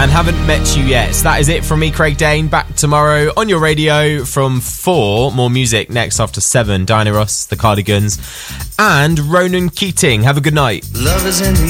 and Haven't Met You Yet. So that is it from me, Craig Dane. Back tomorrow on your radio from 4. More music next after 7. Diana Ross, The Cardigans, and Ronan Keating. Have a good night. Love is in the